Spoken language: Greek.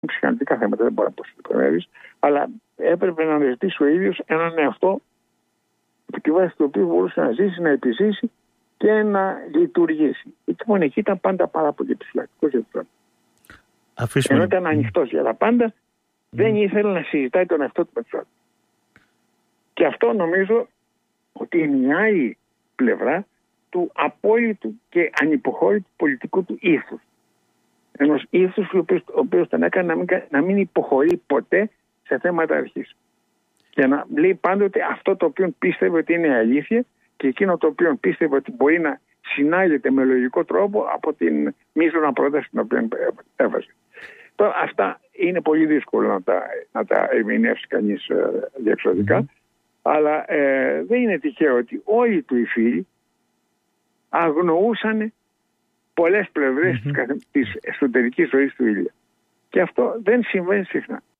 ψυχαναλυτικά θέματα, δεν μπορώ να πω στις λεπτομέρειες, αλλά έπρεπε να αναζητήσει ο ίδιος έναν εαυτό από τη βάση του οποίου μπορούσε να ζήσει, να επιζήσει και να λειτουργήσει. Λοιπόν, εκεί ήταν πάντα πάρα πολύ επιφυλακτικός για το θέμα. Ενώ ήταν ανοιχτός για τα πάντα, δεν ήθελε να συζητάει τον εαυτό του με τους άλλους. Και αυτό νομίζω ότι είναι η άλλη πλευρά του απόλυτου και ανυποχώρητου πολιτικού του ήθους. Ενός ήθους ο οποίος τον έκανε να μην υποχωρεί ποτέ σε θέματα αρχής. Και να λέει πάντοτε αυτό το οποίο πίστευε ότι είναι αλήθεια και εκείνο το οποίο πίστευε ότι μπορεί να συνάγεται με λογικό τρόπο από την μείζωνα πρόταση την οποία έβαζε. Τώρα αυτά είναι πολύ δύσκολο να τα ερμηνεύσει κανείς διεξοδικά, αλλά δεν είναι τυχαίο ότι όλοι του οι φίλοι αγνοούσαν πολλές πλευρές της εσωτερικής ζωής του Ηλία. Και αυτό δεν συμβαίνει συχνά.